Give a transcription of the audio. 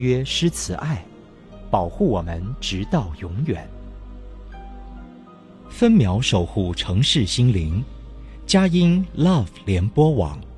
约施慈爱，保护我们直到永远。分秒守护城市心灵，佳音 Love 联播网。